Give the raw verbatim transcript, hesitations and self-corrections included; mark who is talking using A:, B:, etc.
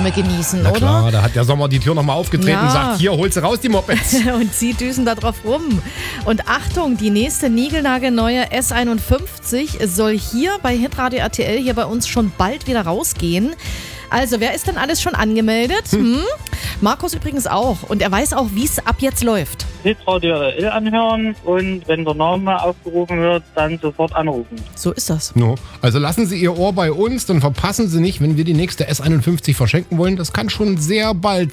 A: Sommerbäume genießen,
B: Na
A: oder?
B: klar, da hat der Sommer die Tür nochmal aufgetreten
A: Ja.
B: und sagt, hier, holst du raus die Mopeds.
A: Und sie düsen da drauf rum. Und Achtung, die nächste niegelnagelneue S einundfünfzig soll hier bei Hitradio R T L hier bei uns schon bald wieder rausgehen. Also, wer ist denn alles schon angemeldet? Hm? Markus übrigens auch. Und er weiß auch, wie es ab jetzt läuft.
C: Hitradio R T L anhören und wenn der Name aufgerufen wird, dann sofort anrufen.
A: So ist das.
B: No. Also lassen Sie Ihr Ohr bei uns, dann verpassen Sie nicht, wenn wir die nächste S einundfünfzig verschenken wollen. Das kann schon sehr bald